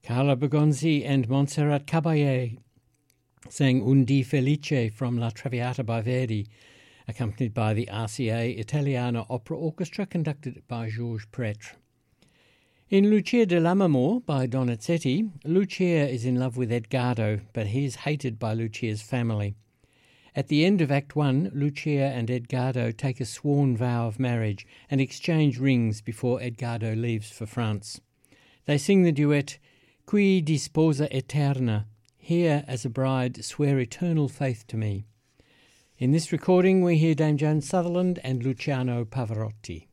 Carla Bergonzi and Montserrat Caballé sang Un Dì Felice from La Traviata by Verdi, accompanied by the RCA Italiana Opera Orchestra conducted by Georges Pretre. In Lucia de Lammermoor by Donizetti, Lucia is in love with Edgardo, but he is hated by Lucia's family. At the end of Act 1, Lucia and Edgardo take a sworn vow of marriage and exchange rings before Edgardo leaves for France. They sing the duet Qui di sposa eterna, here as a bride swear eternal faith to me. In this recording we hear Dame Joan Sutherland and Luciano Pavarotti.